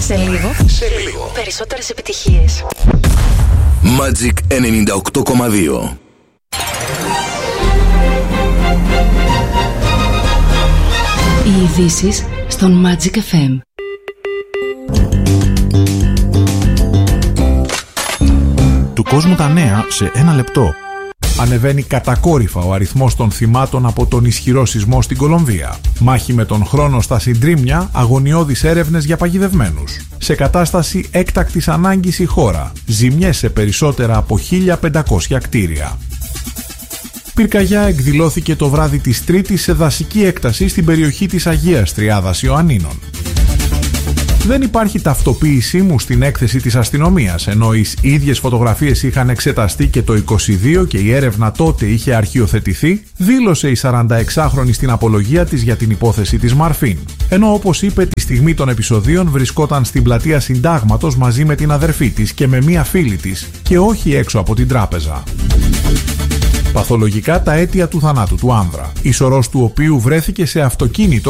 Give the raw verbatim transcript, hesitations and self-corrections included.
Σε λίγο, σε λίγο, περισσότερες επιτυχίες. Magic ενενήντα οκτώ κόμμα δύο. Οι ειδήσεις στον Magic εφ εμ. Του κόσμου τα νέα σε ένα λεπτό. Ανεβαίνει κατακόρυφα ο αριθμός των θυμάτων από τον ισχυρό σεισμό στην Κολομβία. Μάχη με τον χρόνο στα συντρίμμια, αγωνιώδεις έρευνες για παγιδευμένους. Σε κατάσταση έκτακτης ανάγκης η χώρα. Ζημιές σε περισσότερα από χίλια πεντακόσια κτίρια. Πυρκαγιά εκδηλώθηκε το βράδυ της Τρίτης σε δασική έκταση στην περιοχή της Αγίας Τριάδας Ιωαννίνων. Δεν υπάρχει ταυτοποίησή μου στην έκθεση της αστυνομίας, ενώ οι ίδιες φωτογραφίες είχαν εξεταστεί και το είκοσι δύο και η έρευνα τότε είχε αρχιοθετηθεί, δήλωσε η σαρανταεξάχρονη στην απολογία της για την υπόθεση της Μαρφίν. Ενώ όπως είπε τη στιγμή των επεισοδίων βρισκόταν στην πλατεία Συντάγματος μαζί με την αδερφή της και με μία φίλη της και όχι έξω από την τράπεζα. Παθολογικά τα αίτια του θανάτου του άνδρα, η σωρός του οποίου βρέθηκε σε αυτοκίνητο